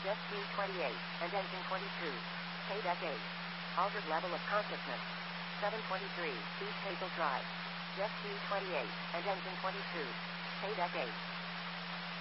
Jet ski 28, and engine 22. K-Deck 8. Altered level of consciousness. 723, East Hazel Drive. Jet ski 28, and engine 22. K-Deck 8.